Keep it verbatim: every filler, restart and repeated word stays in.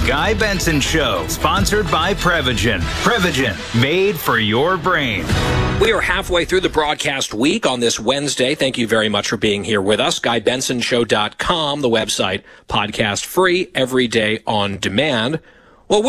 Guy Benson Show, sponsored by Prevagen. Prevagen, made for your brain. We are halfway through the broadcast week on this Wednesday. Thank you very much for being here with us. Guy Benson Show dot com, the website, podcast free, every day on demand.